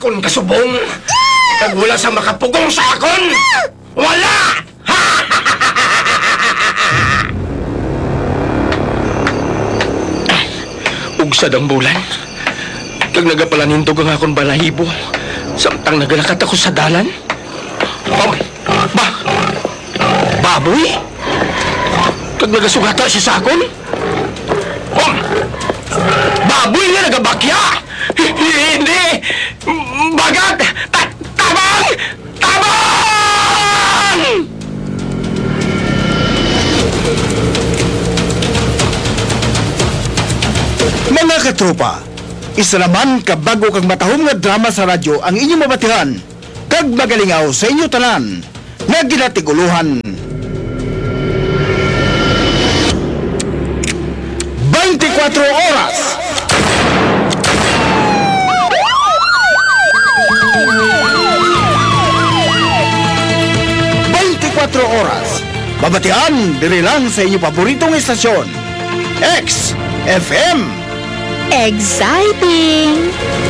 akon kasubong. Kag wala sa makapugong sa akon. Wala! Ugsad ang bulan. Kag nagapalaninto ang akon balahibo. Samtang nagalakat ako sa dalan. Baboy? Kag nagasugata siya sa akon? Baboy nga nagabakya! Hindi! Bagat! Tabang! Tabang! Mga katropa, isa naman kabago kag matahom nga drama sa radyo ang inyong mabatihan kag magalingaw sa inyo tanan nga ginatiguluhan. 24 oras! Oras. Babatian, diri lang sa inyong paboritong estasyon. X FM. Exciting!